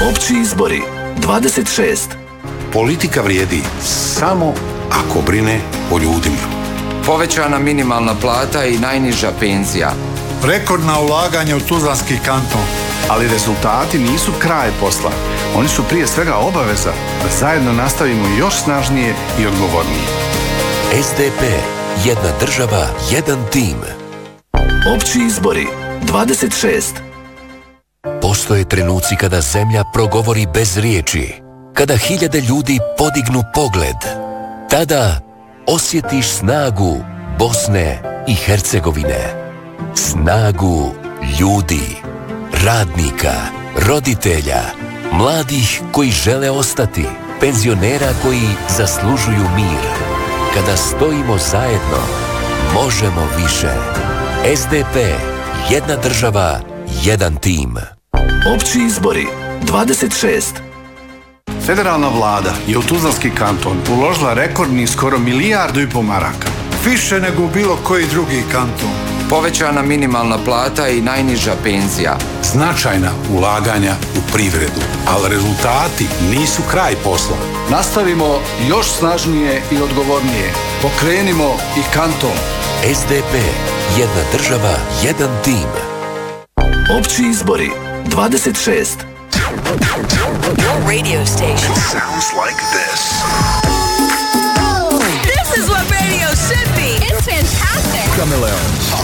Opći izbori 26. Politika vrijedi samo ako brine o ljudima. Povećana minimalna plata i najniža penzija. Rekordna ulaganja u Tuzlanski kanton. Ali rezultati nisu kraj posla. Oni su prije svega obaveza da zajedno nastavimo još snažnije i odgovornije. SDP, jedna država, jedan tim. Opći izbori 26. Postoje trenuci kada zemlja progovori bez riječi, kada hiljade ljudi podignu pogled. Tada osjetiš snagu Bosne i Hercegovine. Snagu ljudi, radnika, roditelja, mladih koji žele ostati, penzionera koji zaslužuju mir. Kada stojimo zajedno, možemo više. SDP, jedna država, jedan tim. Opći izbori 26. Federalna vlada je u Tuzlanski kanton uložila rekordni skoro 1,5 milijardu maraka. Više nego u bilo koji drugi kanton. Povećana minimalna plata i najniža penzija. Značajna ulaganja u privredu, ali rezultati nisu kraj posla. Nastavimo još snažnije i odgovornije. Pokrenimo i kanton. SDP, jedna država, jedan tim. Opći izbori 26. Your radio station. It sounds like this. This is what radio should be. It's fantastic. Chameleon.